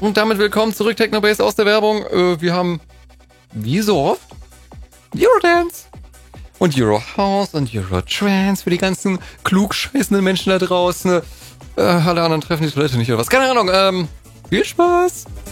Und damit willkommen zurück, Technobase aus der Werbung. Wir haben, wie so oft, Eurodance und Eurohouse und Eurotrance für die ganzen klugscheißenden Menschen da draußen. Alle anderen treffen die Toilette nicht oder was. Keine Ahnung, viel Spaß!